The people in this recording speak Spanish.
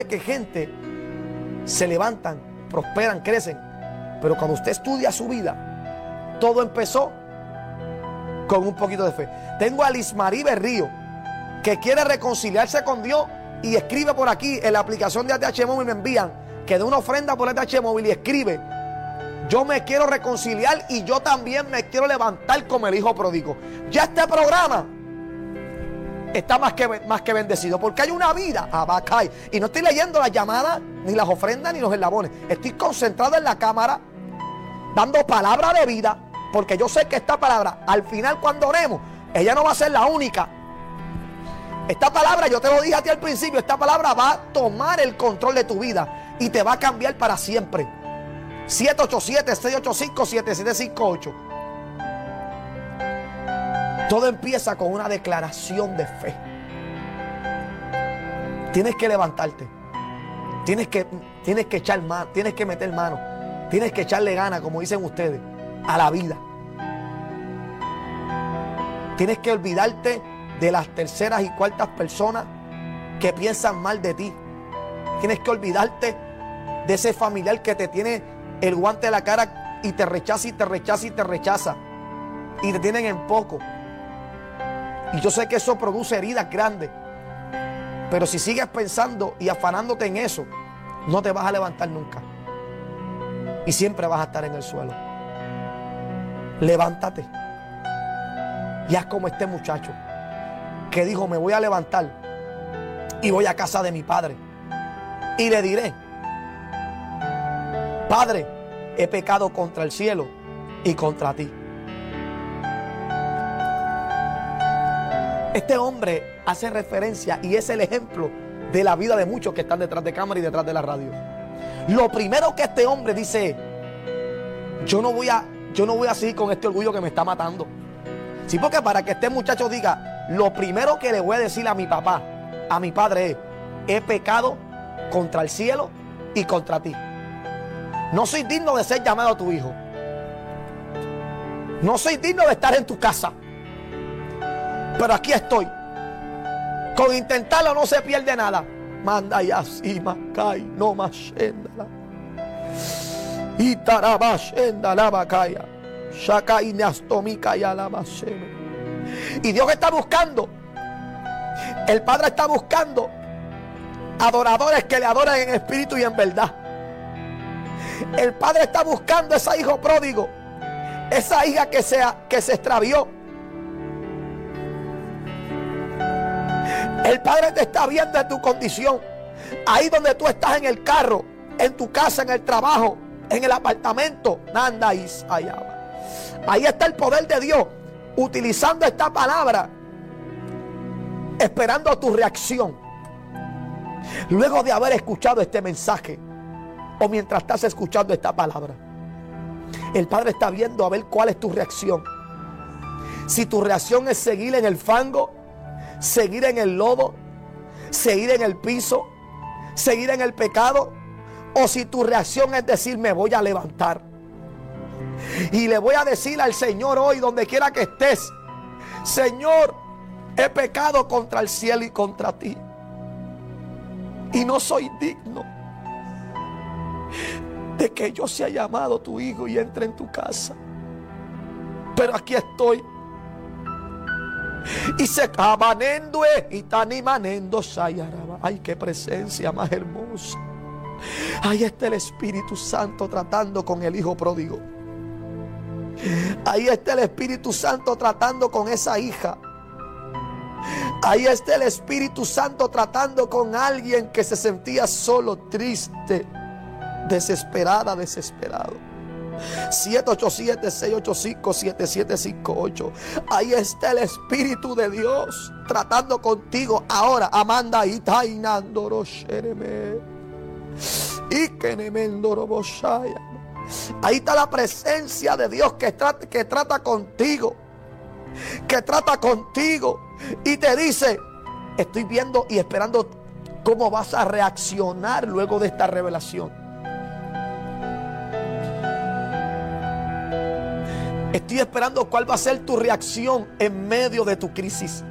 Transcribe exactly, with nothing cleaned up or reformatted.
que gente se levantan, prosperan, crecen, pero cuando usted estudia su vida, todo empezó con un poquito de fe. Tengo a Lismarí Berrío, que quiere reconciliarse con Dios y escribe por aquí en la aplicación de A T H Móvil, me envían que dé una ofrenda por A T H Móvil y escribe: yo me quiero reconciliar y yo también me quiero levantar como el hijo pródigo. Ya este programa está más que, más que bendecido, porque hay una vida abacay. Y no estoy leyendo las llamadas, ni las ofrendas, ni los eslabones. Estoy concentrado en la cámara, dando palabra de vida, porque yo sé que esta palabra, al final cuando oremos, ella no va a ser la única. Esta palabra, yo te lo dije a ti al principio, esta palabra va a tomar el control de tu vida y te va a cambiar para siempre. siete ocho siete, seis ocho cinco, siete siete cinco ocho. Todo empieza con una declaración de fe. Tienes que levantarte. Tienes que, tienes que echar mano, tienes que meter mano. Tienes que echarle ganas, como dicen ustedes, a la vida. Tienes que olvidarte de las terceras y cuartas personas que piensan mal de ti. Tienes que olvidarte de ese familiar que te tiene el guante de la cara y te rechaza y te rechaza y te rechaza. Y te tienen en poco. Y yo sé que eso produce heridas grandes. Pero si sigues pensando y afanándote en eso, no te vas a levantar nunca. Y siempre vas a estar en el suelo. Levántate. Y haz como este muchacho que dijo: me voy a levantar y voy a casa de mi padre. Y le diré: Padre, he pecado contra el cielo y contra ti. Este hombre hace referencia y es el ejemplo de la vida de muchos que están detrás de cámara y detrás de la radio. Lo primero que este hombre dice es: yo no voy a, yo no voy a seguir con este orgullo que me está matando. Sí, porque para que este muchacho diga: lo primero que le voy a decir a mi papá, a mi padre es: he pecado contra el cielo y contra ti. No soy digno de ser llamado a tu hijo. No soy digno de estar en tu casa. Pero aquí estoy. Con intentarlo no se pierde nada. Manda y así macay, no más shendala. Y taraba shendala bacaya. Shaka y neastomika y alabaseme. Y Dios está buscando. El Padre está buscando adoradores que le adoren en espíritu y en verdad. El Padre está buscando ese hijo pródigo, esa hija que se, que se extravió. El Padre te está viendo en tu condición, ahí donde tú estás, en el carro, en tu casa, en el trabajo, en el apartamento. Ahí está el poder de Dios utilizando esta palabra, esperando tu reacción. Luego de haber escuchado este mensaje, o mientras estás escuchando esta palabra, el Padre está viendo a ver cuál es tu reacción. Si tu reacción es seguir en el fango, seguir en el lodo, seguir en el piso, seguir en el pecado, o si tu reacción es decir: me voy a levantar y le voy a decir al Señor hoy, donde quiera que estés: Señor, he pecado contra el cielo y contra ti, y no soy digno de que yo sea llamado tu hijo y entre en tu casa, pero aquí estoy. Y se cabanendo y tan imanendo sayaraba. Ay, qué presencia más hermosa. Ahí está el Espíritu Santo tratando con el hijo pródigo. Ahí está el Espíritu Santo tratando con esa hija. Ahí está el Espíritu Santo tratando con alguien que se sentía solo, triste, desesperada, desesperado. siete ocho siete, seis ocho cinco, siete siete cinco ocho. Ahí está el Espíritu de Dios tratando contigo ahora. Amanda y Tainandoro Shereme y Kenemendoro Boshaya. Ahí está la presencia de Dios que trata, que trata contigo, que trata contigo y te dice: estoy viendo y esperando cómo vas a reaccionar luego de esta revelación. Estoy esperando cuál va a ser tu reacción en medio de tu crisis.